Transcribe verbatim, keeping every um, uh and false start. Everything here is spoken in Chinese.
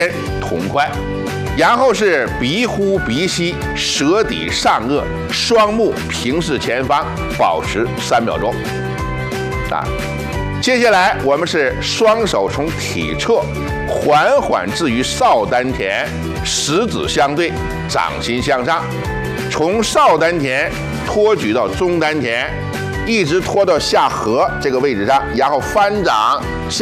痛快。然后是鼻呼鼻吸，舌抵上颚，双目平视前方，保持三秒钟。啊，接下来我们是双手从体侧缓缓置于少丹田，食指相对，掌心向上，从少丹田托举到中丹田，一直拖到下颌这个位置上，然后翻掌。